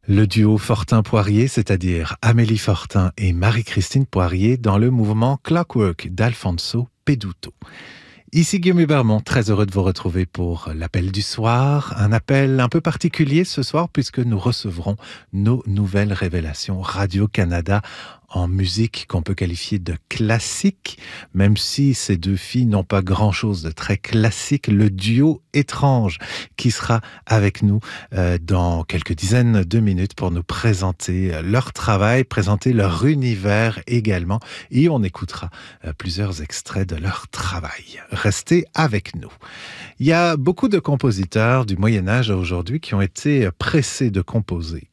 Le duo Fortin-Poirier, c'est-à-dire Amélie Fortin et Marie-Christine Poirier dans le mouvement Clockwork d'Alfonso Peduto. Ici Guillaume Hubermont, très heureux de vous retrouver pour l'appel du soir. Un appel un peu particulier ce soir puisque nous recevrons nos nouvelles révélations Radio-Canada en musique qu'on peut qualifier de classique, même si ces deux filles n'ont pas grand-chose de très classique. Le duo étrange qui sera avec nous dans quelques dizaines de minutes pour nous présenter leur travail, présenter leur univers également. Et on écoutera plusieurs extraits de leur travail. Restez avec nous. Il y a beaucoup de compositeurs du Moyen-Âge à aujourd'hui qui ont été pressés de composer.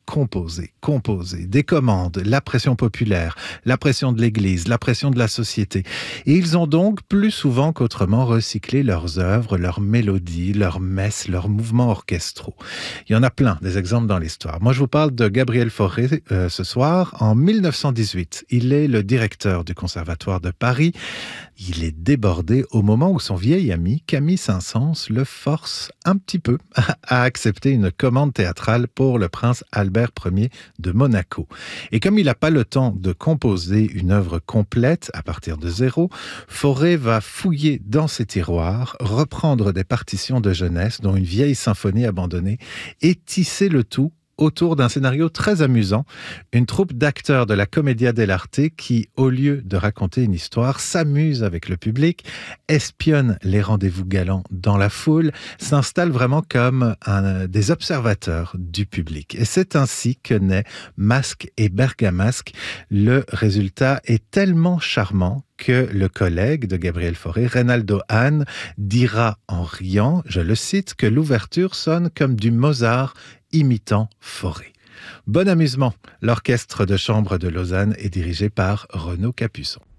Des commandes, la pression populaire, la pression de l'Église, la pression de la société. Et ils ont donc plus souvent qu'autrement recyclé leurs œuvres, leurs mélodies, leurs messes, leurs mouvements orchestraux. Il y en a plein des exemples dans l'histoire. Moi, je vous parle de Gabriel Fauré ce soir. En 1918, il est le directeur du Conservatoire de Paris. Il est débordé au moment où son vieil ami, Camille Saint-Saëns, le force un petit peu à accepter une commande théâtrale pour le prince Albert Ier de Monaco. Et comme il n'a pas le temps de composer une œuvre complète à partir de zéro, Fauré va fouiller dans ses tiroirs, reprendre des partitions de jeunesse, dont une vieille symphonie abandonnée, et tisser le tout autour d'un scénario très amusant, une troupe d'acteurs de la Commedia dell'arte qui, au lieu de raconter une histoire, s'amuse avec le public, espionne les rendez-vous galants dans la foule, s'installe vraiment comme des observateurs du public. Et c'est ainsi que naît Masque et Bergamasque. Le résultat est tellement charmant que le collègue de Gabriel Fauré, Reynaldo Hahn, dira en riant, je le cite, que l'ouverture sonne comme du Mozart imitant Fauré. Bon amusement, l'orchestre de chambre de Lausanne est dirigé par Renaud Capuçon.